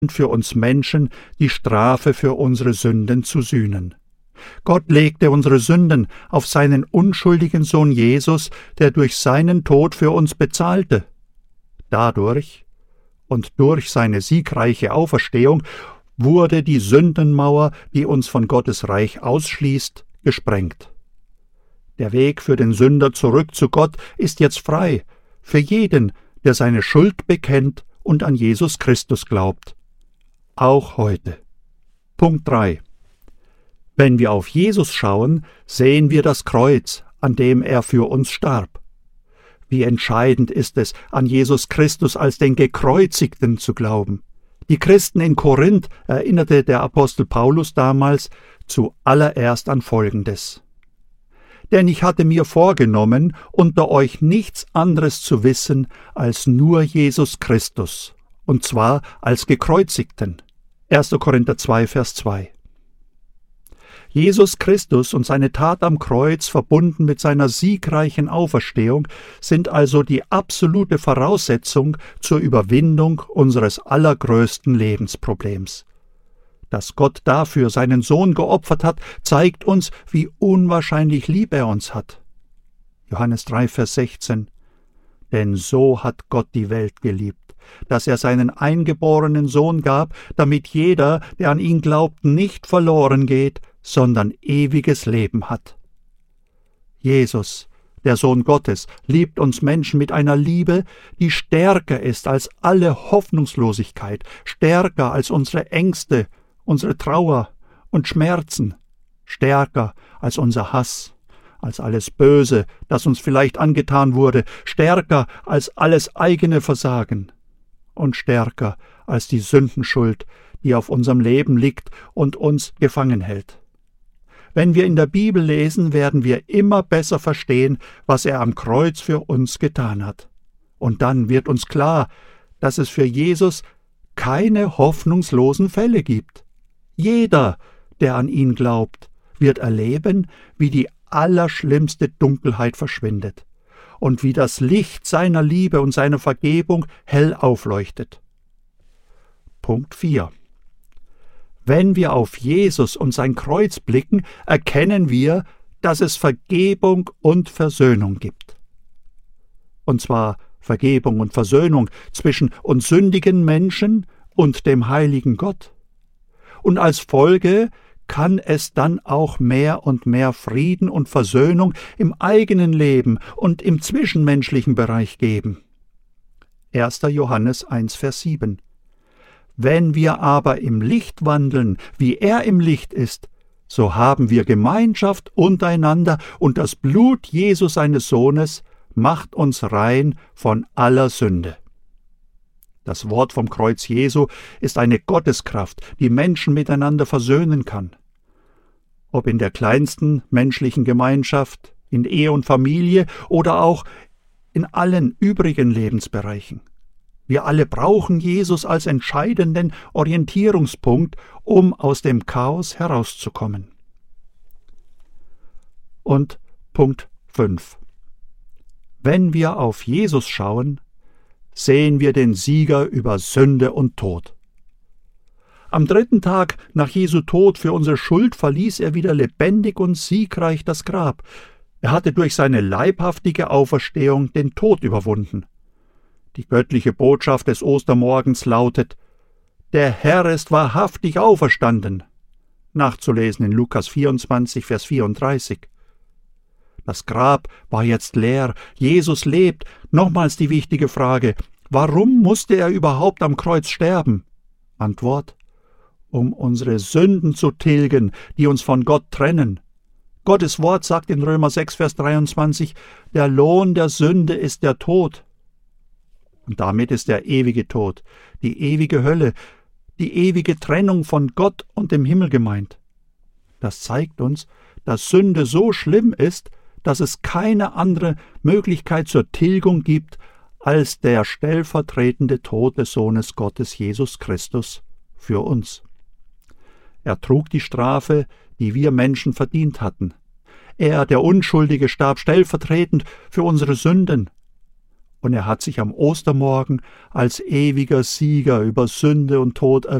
für uns Menschen die Strafe für unsere Sünden zu sühnen. Gott legte unsere Sünden auf seinen unschuldigen Sohn Jesus, der durch seinen Tod für uns bezahlte. Dadurch und durch seine siegreiche Auferstehung wurde die Sündenmauer, die uns von Gottes Reich ausschließt, gesprengt. Der Weg für den Sünder zurück zu Gott ist jetzt frei, für jeden, der seine Schuld bekennt und an Jesus Christus glaubt. Auch heute. Punkt 3. Wenn wir auf Jesus schauen, sehen wir das Kreuz, an dem er für uns starb. Wie entscheidend ist es, an Jesus Christus als den Gekreuzigten zu glauben. Die Christen in Korinth, erinnerte der Apostel Paulus damals, zuallererst an Folgendes: Denn ich hatte mir vorgenommen, unter euch nichts anderes zu wissen als nur Jesus Christus, und zwar als Gekreuzigten. 1. Korinther 2, Vers 2. Jesus Christus und seine Tat am Kreuz, verbunden mit seiner siegreichen Auferstehung, sind also die absolute Voraussetzung zur Überwindung unseres allergrößten Lebensproblems. Dass Gott dafür seinen Sohn geopfert hat, zeigt uns, wie unwahrscheinlich lieb er uns hat. Johannes 3, Vers 16. Denn so hat Gott die Welt geliebt, dass er seinen eingeborenen Sohn gab, damit jeder, der an ihn glaubt, nicht verloren geht, sondern ewiges Leben hat. Jesus, der Sohn Gottes, liebt uns Menschen mit einer Liebe, die stärker ist als alle Hoffnungslosigkeit, stärker als unsere Ängste, unsere Trauer und Schmerzen, stärker als unser Hass, als alles Böse, das uns vielleicht angetan wurde, stärker als alles eigene Versagen und stärker als die Sündenschuld, die auf unserem Leben liegt und uns gefangen hält. Wenn wir in der Bibel lesen, werden wir immer besser verstehen, was er am Kreuz für uns getan hat. Und dann wird uns klar, dass es für Jesus keine hoffnungslosen Fälle gibt. Jeder, der an ihn glaubt, wird erleben, wie die allerschlimmste Dunkelheit verschwindet und wie das Licht seiner Liebe und seiner Vergebung hell aufleuchtet. Punkt 4. Wenn wir auf Jesus und sein Kreuz blicken, erkennen wir, dass es Vergebung und Versöhnung gibt. Und zwar Vergebung und Versöhnung zwischen uns sündigen Menschen und dem heiligen Gott. Und als Folge kann es dann auch mehr und mehr Frieden und Versöhnung im eigenen Leben und im zwischenmenschlichen Bereich geben. 1. Johannes 1, Vers 7. Wenn wir aber im Licht wandeln, wie er im Licht ist, so haben wir Gemeinschaft untereinander, und das Blut Jesu seines Sohnes macht uns rein von aller Sünde. Das Wort vom Kreuz Jesu ist eine Gotteskraft, die Menschen miteinander versöhnen kann. Ob in der kleinsten menschlichen Gemeinschaft, in Ehe und Familie oder auch in allen übrigen Lebensbereichen. Wir alle brauchen Jesus als entscheidenden Orientierungspunkt, um aus dem Chaos herauszukommen. Und Punkt 5. Wenn wir auf Jesus schauen, sehen wir den Sieger über Sünde und Tod. Am 3. Tag nach Jesu Tod für unsere Schuld verließ er wieder lebendig und siegreich das Grab. Er hatte durch seine leibhaftige Auferstehung den Tod überwunden. Die göttliche Botschaft des Ostermorgens lautet: Der Herr ist wahrhaftig auferstanden. Nachzulesen in Lukas 24, Vers 34. Das Grab war jetzt leer, Jesus lebt. Nochmals die wichtige Frage: Warum musste er überhaupt am Kreuz sterben? Antwort: Um unsere Sünden zu tilgen, die uns von Gott trennen. Gottes Wort sagt in Römer 6, Vers 23, der Lohn der Sünde ist der Tod. Und damit ist der ewige Tod, die ewige Hölle, die ewige Trennung von Gott und dem Himmel gemeint. Das zeigt uns, dass Sünde so schlimm ist, dass es keine andere Möglichkeit zur Tilgung gibt, als der stellvertretende Tod des Sohnes Gottes Jesus Christus für uns. Er trug die Strafe, die wir Menschen verdient hatten. Er, der Unschuldige, starb stellvertretend für unsere Sünden. und er hat sich am Ostermorgen als ewiger Sieger über Sünde und Tod